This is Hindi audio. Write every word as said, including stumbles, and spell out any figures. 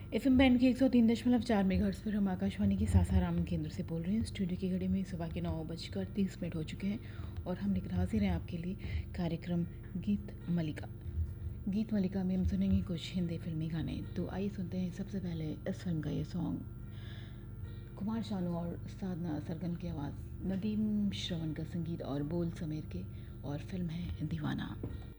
एफ एम बैंड के एक सौ तीन दशमलव चार मेगाहर्ट्ज़ पर हम आकाशवाणी के सासाराम केंद्र से बोल रहे हैं। स्टूडियो की घड़ी में सुबह के नौ बजकर तीस मिनट हो चुके हैं और हम लेकर हाजिर हैं आपके लिए कार्यक्रम गीत मलिका। गीत मलिका में हम सुनेंगे कुछ हिंदी फिल्मी गाने। तो आइए सुनते हैं सबसे पहले इस फिल्म का ये सॉन्ग। कुमार शानू और साधना सरगम की आवाज़, नदीम श्रवण का संगीत और बोल समीर के, और फिल्म है दीवाना।